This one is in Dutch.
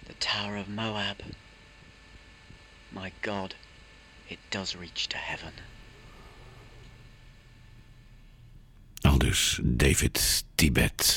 The Tower of Moab. My God, it does reach to heaven. Aldus David Tibet.